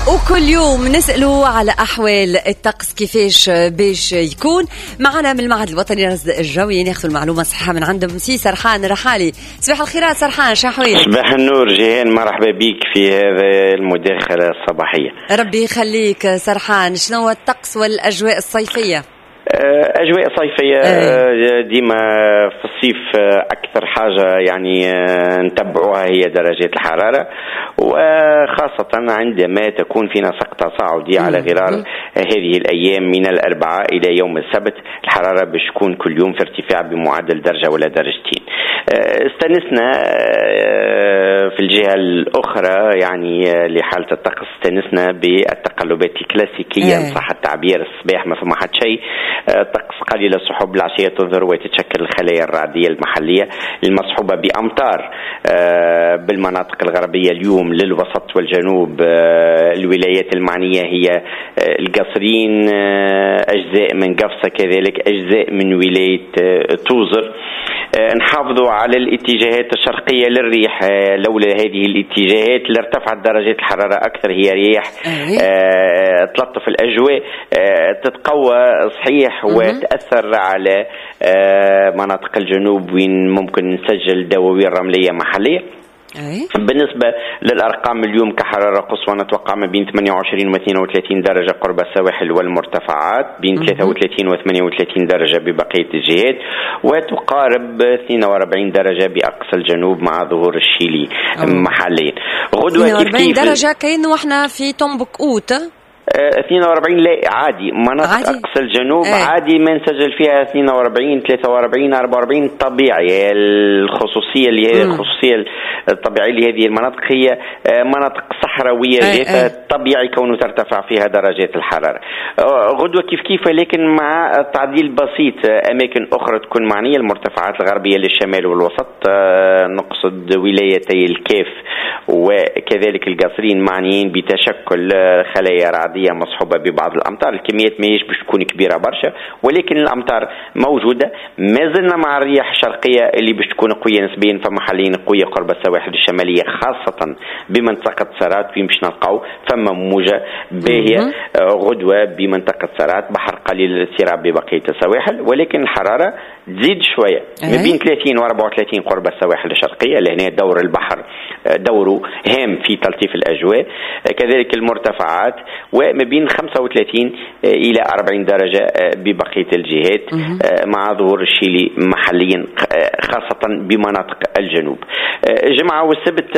وكل يوم نسأله على أحوال الطقس كيفاش باش يكون. معنا من المعهد الوطني للرصد الجوي ناخذ المعلومة الصحيحة من عند مسي سرحان رحالي. صباح الخيرات سرحان، شحويلك؟ صباح النور جيهان، مرحبا بك في هذا المداخلة الصباحية. ربي يخليك سرحان. شنو هو الطقس والأجواء الصيفية؟ أجواء صيفية ديما في الصيف أكثر حاجة يعني نتبعوها هي درجات الحرارة، وخاصة عندما تكون في نسق تصاعدي على غرار هذه الأيام من الأربعاء إلى يوم السبت. الحرارة باش تكون كل يوم في ارتفاع بمعدل درجة ولا درجتين. استنسنا في الجهة الأخرى يعني لحالة الطقس، استنسنا بالتقلبات الكلاسيكية إن صح التعبير. الصباح ما فما حد شيء، طقس قليل السحب، العشية تظهر وتتشكل الخلايا الرعدية المحلية المصحوبة بأمطار بالمناطق الغربية اليوم للوسط والجنوب. الولايات المعنية هي القصرين، أجزاء من قفصة، كذلك أجزاء من ولاية توزر. نحافظوا على الاتجاهات الشرقية للريح، لولا هذه الاتجاهات لارتفعت درجات الحرارة أكثر. هي رياح تلطف الأجواء، تتقوى صحيح وتأثر على مناطق الجنوب وين ممكن نسجل دواوين رملية محلية. بالنسبة للأرقام اليوم كحرارة قصوى نتوقع ما بين 28 و 32 درجة قرب السواحل والمرتفعات، بين 33 و 38 درجة ببقية الجهات، وتقارب 42 درجة بأقصى الجنوب مع ظهور الشيلي محليا. غدوة 42 درجة كأنه احنا في تومبكوت. 42 لا عادي، مناطق أقصى الجنوب عادي ما نسجل فيها 42 43 44 طبيعي. الخصوصية اللي هي الخصوصية الطبيعية لهذه المناطق هي مناطق صحراوية جافة، طبيعي كونه ترتفع فيها درجات الحرارة. غدوة كيف لكن مع تعديل بسيط. أماكن أخرى تكون معنية، المرتفعات الغربية للشمال والوسط، نقصد ولايتي الكاف وكذلك القصرين معنيين بتشكل خلايا رعدية مصحوبة ببعض الأمطار. الكميات ما باش تكون كبيرة برشا، ولكن الأمطار موجودة. ما زلنا مع الرياح الشرقية اللي باش تكون قوية نسبيا، فما حاليا قوية قرب السواحل الشمالية خاصة بمنطقة سارات، وين باش نلقاو فما موجة باهية غدوة بمنطقة سارات، بحر قليل الاضطراب ببقية السواحل، ولكن الحرارة تزيد شوية ما بين 30 و 34 قرب السواحل الشرقية، لهنا دور البحر دوره هام في تلطيف الأجواء. كذلك المرتفعات وما بين 35 إلى 40 درجة ببقية الجهات مع ظهور الشيلي محليا خاصة بمناطق الجنوب. الجمعة والسبت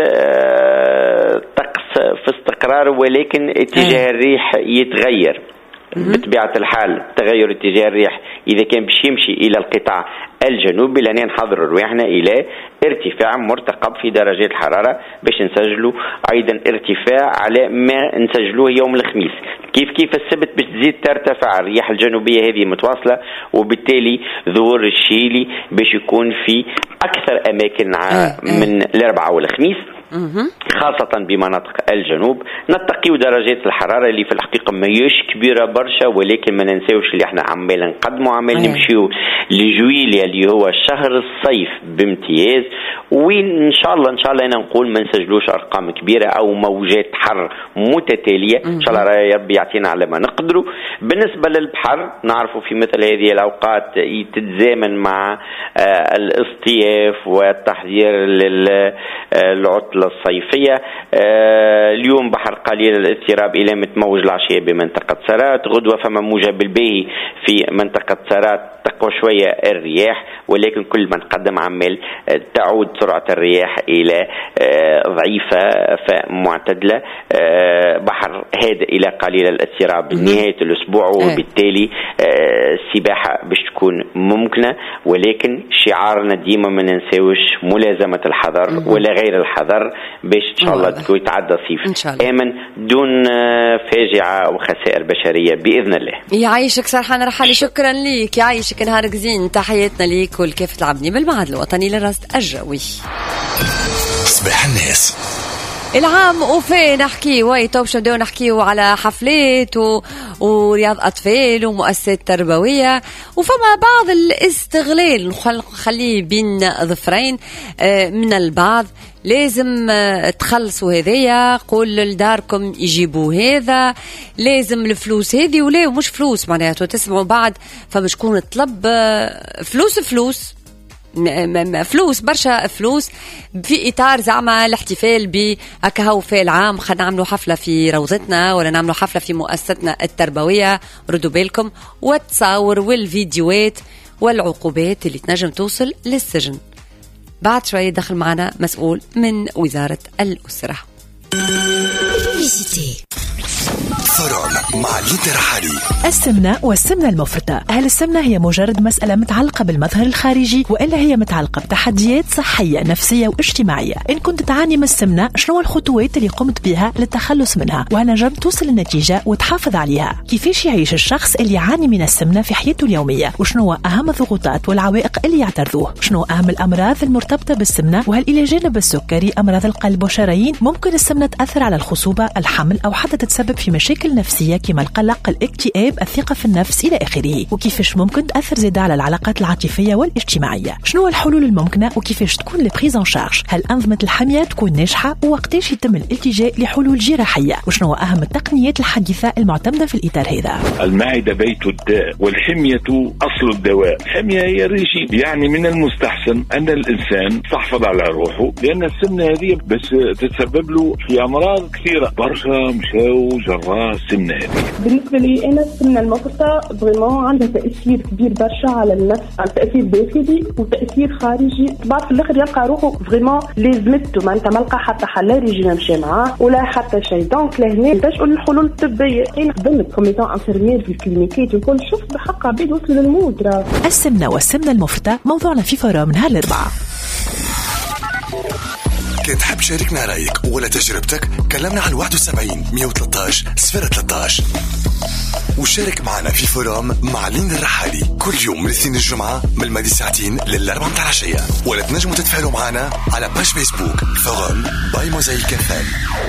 طقس في استقرار، ولكن اتجاه الريح يتغير بطبيعة الحال. تغير اتجاه الريح إذا كان باش يمشي إلى القطاع الجنوبي لأننا نحضر رواحنا إلى ارتفاع مرتقب في درجات الحرارة باش نسجلوا أيضا ارتفاع على ما نسجلوه يوم الخميس. كيف السبت باش تزيد ترتفع الرياح الجنوبية هذه متواصلة، وبالتالي ظهور الشيلي باش يكون في أكثر أماكن من الأربعاء والخميس خاصة بمناطق الجنوب. نتقيو درجات الحرارة اللي في الحقيقة ما هيش كبيرة برشا، ولكن ما ننساوش اللي احنا عمال نقدموا عمال نمشيو لجويليا اللي هو شهر الصيف بامتياز، وين ان شاء الله انا نقول ما نسجلوش ارقام كبيرة او موجات حر متتالية. ان شاء الله يا ربي يعطينا على ما نقدروا. بالنسبة للبحر نعرفوا في مثل هذه الاوقات تتزامن مع الاصطياف والتحضير للعطلة الصيفية. اليوم بحر قليل الاضطراب إلى متموج العشية بمنطقة سارات. غدوة فما موجة بالباهي في منطقة سارات، تقوى شوية الرياح، ولكن كل ما نقدم عمال تعود سرعة الرياح إلى ضعيفة فمعتدلة. بحر هادئ إلى قليل الاضطراب نهاية الأسبوع، وبالتالي السباحة باش تكون ممكنة، ولكن شعارنا ديما ما ننساوش ملازمة الحذر ولا غير الحذر باش إن شاء الله تكون يتعدى صيف آمن دون فاجعة وخسائر بشرية بإذن الله. يعيشك سرحان رحالي، شكرا ليك، يعيشك نهارك زين. تحياتنا ليك والكيف تلعبني بالمعهد الوطني للرصد الجوي. صباح الناس. العام وفي نحكي وايتوبش نبداو نحكيو على حفلات ورياض أطفال ومؤسسات تربوية، وفما بعض الاستغلال نخليه بين ظفرين من البعض. لازم تخلصوا هذيا، قول لداركم يجيبوا هذا، لازم الفلوس هذه ولا مش فلوس معناته. تسمعوا بعد فمشكون طلب فلوس برشا فلوس في إطار زعما الاحتفال بهكا وفاء العام. خلينا نعملوا حفلة في روضتنا ولا نعملوا حفلة في مؤسستنا التربوية. ردوا بالكم والتصاور والفيديوهات والعقوبات اللي تنجم توصل للسجن. بعد شوية دخل معنا مسؤول من وزارة الأسرة. فرعون مع ليدر حالي. السمنة والسمنة المفرطة، هل السمنة هي مجرد مسألة متعلقة بالمظهر الخارجي وإلا هي متعلقة بتحديات صحية نفسية واجتماعية؟ إن كنت تعاني من السمنة، شنو الخطوات اللي قمت بها للتخلص منها ونجم توصل للنتيجة وتحافظ عليها؟ كيفاش يعيش الشخص اللي يعاني من السمنة في حياته اليومية؟ وشنو أهم الضغوطات والعوائق اللي يعترضوه؟ شنو أهم الأمراض المرتبطة بالسمنة؟ وهل إلى جانب السكري أمراض القلب والشرايين ممكن السمنة تأثر على الخصوبة، الحمل أو حتى تتسبب في مشاكل نفسية كما القلق، الاكتئاب، الثقة في النفس إلى آخره؟ وكيفاش ممكن تأثر زيادة على العلاقات العاطفية والاجتماعية؟ شنو الحلول الممكنة وكيفاش تكون البريز ان شارج؟ هل أنظمة الحماية تكون ناجحة؟ ووقتاش يتم الالتجاء لحلول جراحية؟ وشنو أهم التقنيات الحديثة المعتمدة في الإطار هذا؟ المعدة بيت الداء والحمية أصل الدواء. الحمية هي الرجيم، يعني من المستحسن أن الإنسان تحفظ على روحه، لأن السمنة هذه بس تتسبب له في أمراض كثيرة. برشا مشاو جراء السمنة هذه. بالنسبة لي أنا السمنة المفرطة فريمون عندها تأثير كبير برشا على النفس، عن تأثير داخلي وتأثير خارجي. بعد في الآخر يلقى روحه فريمون لازمته، معناتها ما لقى حتى حل ريجيم نمشي معاه ولا حتى شيء. دونك لهنا تشعر الحلول الطبية. أنا خدمت كوميتون انفيرمير في الكلينيكات وكل شفت بحق عبيد وصل للموت. السمنة والسمنة المفرطة موضوعنا في فورا من نهار الأربعاء. كنت تحب شاركنا رأيك ولا تجربتك؟ كلمنا على 71 113 013 وشارك معنا في فورام مع لين الرحالي كل يوم من الاثنين الجمعة من الماضي ساعتين للأربعة متاع العشية. ولا تنجموا تتفاعلوا معنا على باج فيسبوك فورام باي موزايك FM.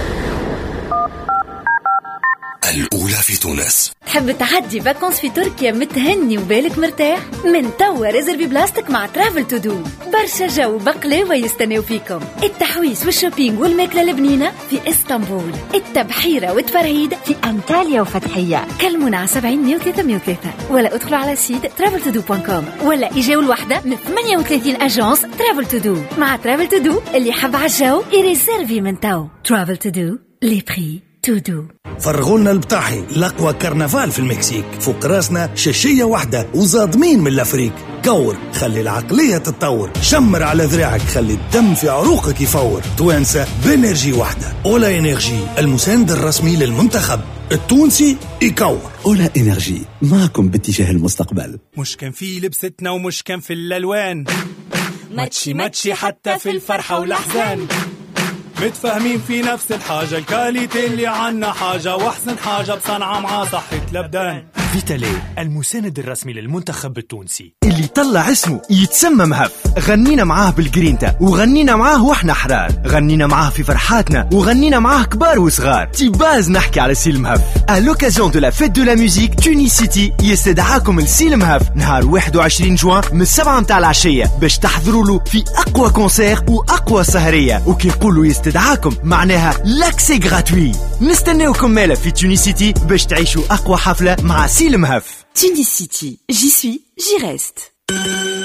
الأولى في تونس. تحب تعدي فاكونس في تركيا متهني وبالك مرتاح؟ من توا ريزرفي بلاستيك مع ترافل تو دو. برشا جو بقلاوة يستناو فيكم. التحويس والشوبينج والماكلة البنينة في اسطنبول، التبحيرة والتفرهيد في أنطاليا وفتحية. كلمونا على 70 303 ولا ادخلوا على سيت traveltodo.com ولا اجاو الوحدة من 38 أجانس ترافل تو دو. مع ترافل تو دو اللي حب عالجو يريزرفي من تو. ترافل تو دو لي بري تو دو. فرغولنا البطاحي، الأقوى كرنفال في المكسيك، فوق راسنا شاشية واحدة وزادمين من الأفريق. كور، خلي العقلية تتطور، شمر على ذراعك، خلي الدم في عروقك يفور. توانسة بانرجي واحدة. أولا إنرجي، المساند الرسمي للمنتخب التونسي يكور. أولا إنرجي، معكم باتجاه المستقبل. مش كان في لبستنا ومش كان في الألوان، ماتشي حتى في الفرحة والأحزان. متفاهمين في نفس الحاجة، الكاليتي اللي عنا حاجة وأحسن حاجة بصنعة مع صحة الأبدان. فيتالي المساند الرسمي للمنتخب التونسي اللي طلع اسمه يتسمى مهف. غنينا معاه بالجرينتا وغنينا معاه واحنا حرار، غنينا معاه في فرحاتنا وغنينا معاه كبار وصغار. تيباز نحكي على سي المهف. à l'occasion de la fête de la musique تونيسيتي يستدعاكم لسي المهف نهار 21 جوان من 7 متاع العشية باش تحضروا له في أقوى كونسير وأقوى سهرية. وكي يقولوا يستدعاكم معناها لاكسي غراتوي. نستناوكم مالا في تونيسيتي باش تعيشوا أقوى حفلة مع سي المهف. Tunis City, j'y suis, j'y reste.